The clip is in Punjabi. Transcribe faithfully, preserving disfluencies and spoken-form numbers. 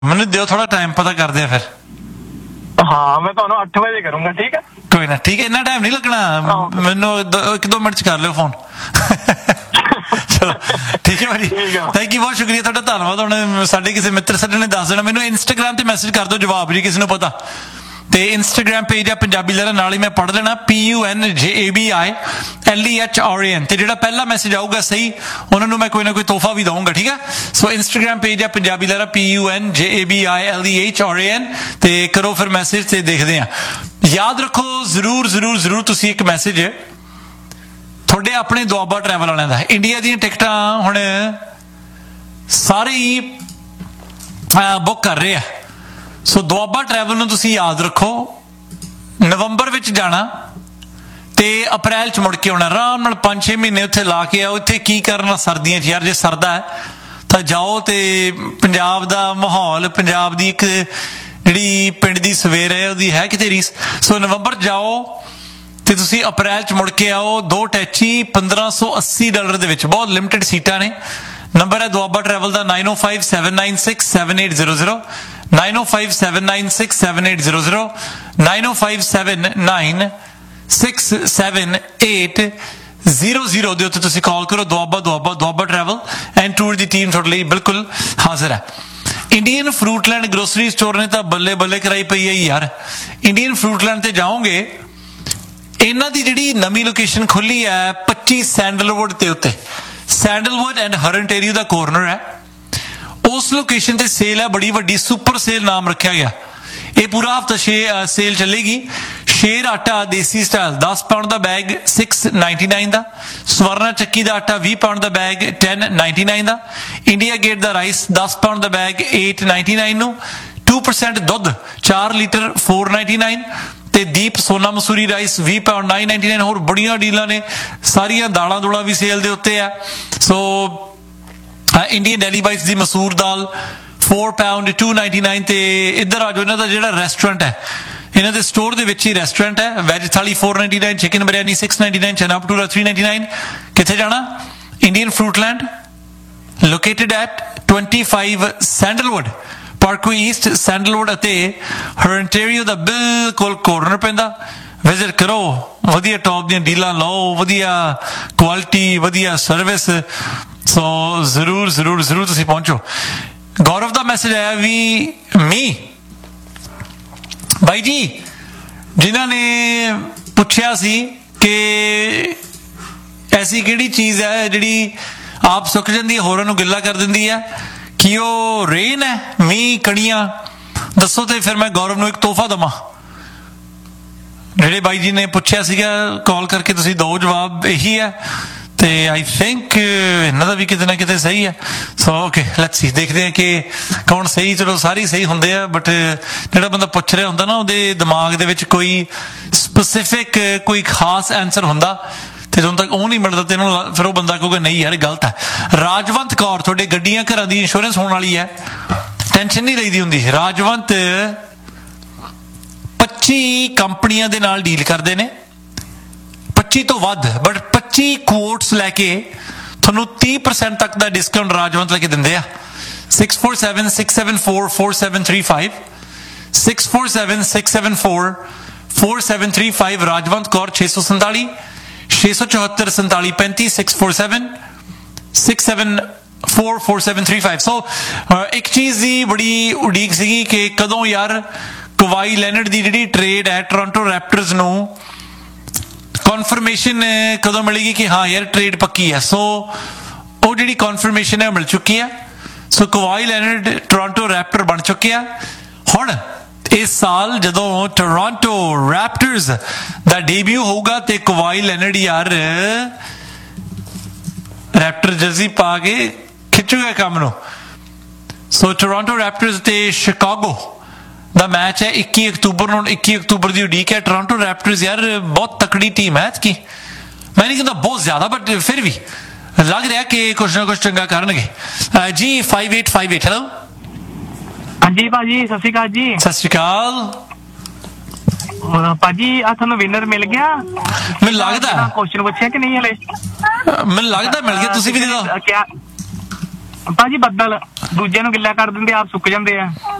ਮੈਨੂੰ ਦਿਓ ਥੋੜਾ ਟਾਈਮ, ਪਤਾ ਕਰਦੇ ਆ ਫਿਰ। ਹਾਂ ਮੈਂ ਤੁਹਾਨੂੰ ਅੱਠ ਵਜੇ ਕਰੂੰਗਾ, ਠੀਕ ਹੈ? ਕੋਈ ਨਾ, ਠੀਕ ਹੈ, ਇੰਨਾ ਟਾਈਮ ਨਹੀਂ ਲੱਗਣਾ ਮੈਨੂੰ, ਇੱਕ ਦੋ ਮਿੰਟ ਚ ਕਰ ਲਿਓ ਫੋਨ। ਚਲੋ ਠੀਕ ਹੈ ਭਾਜੀ, ਥੈਂਕ ਯੂ, ਬਹੁਤ ਸ਼ੁਕਰੀਆ ਤੁਹਾਡਾ, ਧੰਨਵਾਦ। ਹੁਣ ਸਾਡੇ ਕਿਸੇ ਮਿੱਤਰ ਸਾਡੇ ਨੇ ਦੱਸ ਦੇਣਾ ਮੈਨੂੰ, ਇੰਸਟਾਗ੍ਰਾਮ ਤੇ ਮੈਸੇਜ ਕਰ ਦਿਓ ਜਵਾਬ ਜੀ ਕਿਸੇ ਨੂੰ ਪਤਾ, ਤੇ ਇੰਸਟਾਗ੍ਰਾਮ ਪੇਜ ਆ ਪੰਜਾਬੀ ਲਹਿਰਾਂ, ਨਾਲ ਹੀ ਮੈਂ ਪੜ੍ਹ ਲੈਣਾ, ਪੀ ਯੂ ਐਨ ਜੇ A B I L E H R A ਐਨ, ਤੇ ਜਿਹੜਾ ਪਹਿਲਾ ਮੈਸੇਜ ਆਊਗਾ ਸਹੀ ਉਹਨਾਂ ਨੂੰ ਮੈਂ ਕੋਈ ਨਾ ਕੋਈ ਤੋਹਫਾ ਵੀ ਦਊਂਗਾ, ਠੀਕ ਹੈ? ਸੋ ਇੰਸਟਾਗ੍ਰਾਮ ਪੇਜ ਆ ਪੰਜਾਬੀ ਲਹਿਰਾਂ, ਪੀ ਯੂ ਐਨ ਜੇ A B I L E H R A ਐਨ, ਤੇ ਕਰੋ ਫਿਰ ਮੈਸੇਜ ਤੇ ਦੇਖਦੇ ਆ। ਯਾਦ ਰੱਖੋ ਜ਼ਰੂਰ ਜ਼ਰੂਰ ਜ਼ਰੂਰ ਤੁਸੀਂ ਇੱਕ ਮੈਸੇਜ ਤੁਹਾਡੇ ਆਪਣੇ ਦੁਆਬਾ ਟਰੈਵਲ ਵਾਲਿਆਂ ਦਾ। ਇੰਡੀਆ ਦੀਆਂ ਟਿਕਟਾਂ ਹੁਣ ਸਾਰੇ ਹੀ ਬੁੱਕ ਕਰ ਰਹੇ ਆ, ਸੋ ਦੁਆਬਾ ਟਰੈਵਲ ਨੂੰ ਤੁਸੀਂ ਯਾਦ ਰੱਖੋ, ਨਵੰਬਰ ਵਿੱਚ ਜਾਣਾ ਤੇ ਅਪ੍ਰੈਲ ਚ ਮੁੜ ਕੇ ਆਉਣਾ, ਆਰਾਮ ਨਾਲ ਪੰਜ ਛੇ ਮਹੀਨੇ ਉੱਥੇ ਲਾ ਕੇ ਆਓ। ਇੱਥੇ ਕੀ ਕਰਨਾ ਸਰਦੀਆਂ ਚ ਯਾਰ, ਜੇ ਸਰਦਾ ਹੈ ਤਾਂ ਜਾਓ ਤੇ ਪੰਜਾਬ ਦਾ ਮਾਹੌਲ, ਪੰਜਾਬ ਦੀ ਇੱਕ ਜਿਹੜੀ ਪਿੰਡ ਦੀ ਸਵੇਰ ਹੈ ਉਹਦੀ ਹੈ ਕਿਤੇ ਰੀਸ। ਸੋ ਨਵੰਬਰ ਜਾਓ ਤੇ ਤੁਸੀਂ ਅਪ੍ਰੈਲ ਚ ਮੁੜ ਕੇ ਆਓ। ਦੋ ਟੈਚੀ ਪੰਦਰਾਂ ਸੌ ਅੱਸੀ ਡਾਲਰ ਦੇ ਵਿੱਚ, ਬਹੁਤ ਲਿਮਟਿਡ ਸੀਟਾਂ ਨੇ। ਨੰਬਰ ਹੈ ਦੁਆਬਾ ਟਰੈਵਲ ਦਾ ਨਾਈਨ ਓ five seven nine six seven eight zero zero, nine ਓ five seven nine six seven eight zero zero, nine ਓ five seven nine six seven eight zero zero ਦੇ ਉੱਤੇ ਤੁਸੀਂ ਕਾਲ ਕਰੋ। Doaba Doaba Doaba travel and tour the team ਤੁਹਾਡੇ ਲਈ ਬਿਲਕੁਲ ਹਾਜ਼ਰ ਹੈ। ਇੰਡੀਅਨ ਫਰੂਟਲੈਂਡ ਗਰੋਸਰੀ ਸਟੋਰ ਨੇ ਤਾਂ ਬੱਲੇ ਬੱਲੇ ਕਰਾਈ ਪਈ ਹੈ ਯਾਰ। ਇੰਡੀਅਨ ਫਰੂਟਲੈਂਡ ਤੇ ਜਾਓਗੇ, ਇਹਨਾਂ ਦੀ ਜਿਹੜੀ ਨਵੀਂ ਲੋਕੇਸ਼ਨ ਖੁੱਲੀ ਹੈ ਪੱਚੀ ਸੈਂਡਲਵੁੱਡ ਦੇ ਉੱਤੇ, ਸੈਂਡਲਵੁੱਡ ਐਂਡ ਹਰਨਟੇਰੀਓ ਦਾ ਕੋਰਨਰ ਹੈ, ਉਸ ਲੋਕੇਸ਼ਨ ਤੇ ਸੇਲ ਹੈ ਬੜੀ ਵੱਡੀ, ਸੁਪਰ ਸੇਲ ਨਾਮ ਰੱਖਿਆ ਗਿਆ। ਇਹ ਪੂਰਾ ਹਫਤਾ ਛੇ ਸੇਲ ਚੱਲੇਗੀ। ਸ਼ੇਰ ਆਟਾ ਦੇਸੀ ਸਟਾਈਲ ਦਸ ਪਾਉਂਡ ਦਾ ਬੈਗ ਸਿਕਸ ਨਾਈਨਟੀ ਨਾਈਨ ਦਾ, ਸਵਰਨਾ ਚੱਕੀ ਦਾ ਆਟਾ ਵੀਹ ਪਾਉਂਡ ਦਾ ਬੈਗ ਟੈਨ ਨਾਈਨਟੀ ਨਾਈਨ ਦਾ, ਇੰਡੀਆ ਗੇਟ ਦਾ ਰਾਈਸ ਦਸ ਪਾਉਂਡ ਦਾ ਬੈਗ ਏਟ ਨਾਈਨਟੀ ਨਾਈਨ ਨੂੰ, ਟੂ ਪਰਸੈਂਟ ਦੁੱਧ ਚਾਰ ਲੀਟਰ ਫੋਰ ਨਾਈਨਟੀ ਨਾਈਨ, ਤੇ ਦੀਪ ਸੋਨਾ ਮਸੂਰੀ ਰਾਈਸ ਵੀਹ ਪਾਉਂਡ ਨਾਈਨ ਨਾਈਨਟੀ ਨਾਈਨ। ਹੋਰ ਬੜੀਆਂ ਡੀਲਾਂ ਨੇ, ਸਾਰੀਆਂ ਦਾਲਾਂ ਦੂਲਾਂ ਵੀ ਸੇਲ ਦੇ ਉੱਤੇ ਆ। ਸੋ ਇੰਡੀਅਨ ਡੈਲੀ ਬਾਈਟਸ ਦੀ ਮਸੂਰ ਦਾਲ four pound to ninety nine. ਤੇ ਇੱਧਰ ਆ ਜਾਓ, ਇਹਨਾਂ ਦਾ ਜਿਹੜਾ ਰੈਸਟੋਰੈਂਟ ਹੈ, ਇਹਨਾਂ ਦੇ ਸਟੋਰ ਦੇ ਵਿੱਚ ਹੀ ਰੈਸਟੋਰੈਂਟ ਹੈ। ਵੈਜ ਥਾਲੀ four ninety nine, chicken biryani six ninety nine, ਚਨਾ ਭਟੂਰਾ ਥ੍ਰੀ ਨਾਈਨਟੀ ਨਾਈਨ। ਕਿੱਥੇ ਜਾਣਾ? Indian ਫਰੂਟਲੈਂਡ, located at twenty five sandalwood Parkway East, sandalwood ਅਤੇ ਹਰਨਟੇਰੀਓ ਦਾ ਬਿਲਕੁਲ ਕੋਰਨਰ ਪੈਂਦਾ। ਵਿਜ਼ਿਟ ਕਰੋ, ਵਧੀਆ ਟੌਪ ਦੀਆਂ ਡੀਲਾਂ ਲਓ, ਵਧੀਆ ਕੁਆਲਿਟੀ, ਵਧੀਆ ਸਰਵਿਸ। ਸੋ ਜ਼ਰੂਰ ਜ਼ਰੂਰ ਜ਼ਰੂਰ ਤੁਸੀਂ ਪਹੁੰਚੋ। ਗੌਰਵ ਦਾ ਮੈਸੇਜ ਆਇਆ ਵੀ ਮੀ ਬਾਈ ਜੀ, ਜਿਨ੍ਹਾਂ ਨੇ ਪੁੱਛਿਆ ਸੀ ਕਿ ਐਸੀ ਕਿਹੜੀ ਚੀਜ਼ ਹੈ ਜਿਹੜੀ ਆਪ ਸੁੱਕ ਜਾਂਦੀ ਹੈ ਹੋਰਾਂ ਨੂੰ ਗਿੱਲਾ ਕਰ ਦਿੰਦੀ ਹੈ, ਕੀ ਉਹ ਰੇਨ ਹੈ, ਮੀਂਹ, ਕਣੀਆਂ? ਦੱਸੋ ਤੇ ਫਿਰ ਮੈਂ ਗੌਰਵ ਨੂੰ ਇੱਕ ਤੋਹਫਾ ਦੇਵਾਂ। ਜਿਹੜੇ ਬਾਈ ਜੀ ਨੇ ਪੁੱਛਿਆ ਸੀਗਾ ਕਾਲ ਕਰਕੇ, ਤੁਸੀਂ ਦਿਓ ਜਵਾਬ ਇਹੀ ਹੈ, ਤੇ ਆਈ ਥਿੰਕ ਇਹਨਾਂ ਦਾ ਵੀ ਕਿਤੇ ਨਾ ਕਿਤੇ ਸਹੀ ਹੈ। ਸੋ ਓਕੇ, ਲੈਟਸ ਸੀ, ਦੇਖਦੇ ਹਾਂ ਕਿ ਕੌਣ ਸਹੀ। ਚਲੋ ਸਾਰੇ ਸਹੀ ਹੁੰਦੇ ਆ, ਬਟ ਜਿਹੜਾ ਬੰਦਾ ਪੁੱਛ ਰਿਹਾ ਹੁੰਦਾ ਨਾ, ਉਹਦੇ ਦਿਮਾਗ ਦੇ ਵਿੱਚ ਕੋਈ ਸਪੈਸੀਫਿਕ ਕੋਈ ਖਾਸ ਆਨਸਰ ਹੁੰਦਾ, ਤੇ ਜਦੋਂ ਤੱਕ ਉਹ ਨਹੀਂ ਮਿਲਦਾ ਤੇ ਇਹਨੂੰ ਫਿਰ ਉਹ ਬੰਦਾ ਕਹੂਗਾ ਨਹੀਂ ਯਾਰ ਗਲਤ ਹੈ। ਰਾਜਵੰਤ ਕੌਰ, ਤੁਹਾਡੇ ਗੱਡੀਆਂ ਘਰਾਂ ਦੀ ਇੰਸ਼ੋਰੈਂਸ ਹੋਣ ਵਾਲੀ ਹੈ, ਟੈਨਸ਼ਨ ਨਹੀਂ ਲਈਦੀ ਹੁੰਦੀ। ਰਾਜਵੰਤ ਪੱਚੀ ਕੰਪਨੀਆਂ ਦੇ ਨਾਲ ਡੀਲ ਕਰਦੇ ਨੇ, ਪੱਚੀ ਤੋਂ ਵੱਧ, ਬਟ ਪੱਚੀ ਕੋਟਸ ਲੈ ਕੇ ਤੁਹਾਨੂੰ ਤੀਹ ਪਰਸੈਂਟ ਤੱਕ ਦਾ ਡਿਸਕਾਊਂਟ ਰਾਜਵੰਤ ਲੈ ਕੇ ਦਿੰਦੇ ਆ। Six four seven six seven four four seven three five, six four seven six seven four four seven three five. Rajwant Kaur ਛੇ ਸੌ ਸੰਤਾਲੀ ਛੇ ਸੌ ਚੌਹੱਤਰ ਸੰਤਾਲੀ ਪੈਂਤੀ, six four seven six seven four four seven three five. ਸੋ ਇੱਕ ਚੀਜ਼ ਦੀ ਬੜੀ ਉਡੀਕ ਸੀਗੀ ਕਿ ਕਦੋਂ ਯਾਰ ਕਵਾਈ ਲੈਨਰਡ ਦੀ ਜਿਹੜੀ ਟ੍ਰੇਡ ਹੈ ਟੋਰਾਂਟੋ ਰੈਪਟਰਸ ਨੂੰ ਕਨਫਰਮੇਸ਼ਨ ਕਦੋਂ ਮਿਲੇਗੀ ਕਿ ਹਾਂ ਯਾਰ ਟ੍ਰੇਡ ਪੱਕੀ ਹੈ। ਸੋ ਉਹ ਜਿਹੜੀ ਕਨਫਰਮੇਸ਼ਨ ਹੈ ਮਿਲ ਚੁੱਕੀ ਹੈ। ਸੋ ਕਵਾਈ ਲੈਨਰਡ ਟੋਰਾਂਟੋ ਰੈਪਟਰ ਬਣ ਚੁੱਕੇ ਆ। ਹੁਣ ਇਸ ਸਾਲ ਜਦੋਂ ਟੋਰਾਂਟੋ ਰੈਪਟਰਸ ਦਾ ਡੇਬਿਊ ਹੋਊਗਾ ਤੇ ਕਵਾਈ ਲੈਨਰਡ ਯਾਰ ਰੈਪਟਰ ਜਰਸੀ ਪਾ ਕੇ ਖਿੱਚੂਗਾ ਕੰਮ ਨੂੰ। ਸੋ ਟੋਰਾਂਟੋ ਰੈਪਟਰਸ ਤੇ ਸ਼ਿਕਾਗੋ ਦਾ ਮੈਚ ਹੈ ਇੱਕੀ ਅਕਤੂਬਰ ਨੂੰ। ਇੱਕੀ ਅਕਤੂਬਰ ਦੀ ਉਡੀਕ ਹੈ। ਟੋਰਾਂਟੋ ਰੈਪਟਰਸ ਯਾਰ ਬਹੁਤ ਤਕੜੀ ਟੀਮ ਹੈ ਐਤਕੀ, ਮੈਂ ਨਹੀਂ ਕਹਿੰਦਾ ਬਹੁਤ ਜ਼ਿਆਦਾ, ਬਟ ਫਿਰ ਵੀ ਲੱਗ ਰਿਹਾ ਕਿ ਕੁਛ ਨਾ ਕੁਛ ਚੰਗਾ ਕਰਨਗੇ ਜੀ। Five eight five eight, hello ਹਾਂਜੀ ਭਾਜੀ, ਸਤਿ ਸ਼੍ਰੀ ਅਕਾਲ ਜੀ। ਸਤਿ ਸ਼੍ਰੀ ਅਕਾਲ ਭਾਜੀ, ਆ ਤੁਹਾਨੂੰ ਵਿਨਰ ਮਿਲ ਗਿਆ? ਮੈਨੂੰ ਲੱਗਦਾ ਕੁਐਸਚਨ ਪੁੱਛਿਆ ਕਿ ਨਹੀਂ ਹਲੇ? ਮੈਨੂੰ ਲੱਗਦਾ ਮਿਲ ਗਿਆ। ਤੁਸੀਂ ਵੀ ਦੇ ਦਿਓ। ਭਾਜੀ ਬੱਦਲ ਦੂਜਿਆਂ ਨੂੰ ਗਿੱਲਾ ਕਰ ਦਿੰਦੇ, ਆਪ ਸੁੱਕ ਜਾਂਦੇ ਆ।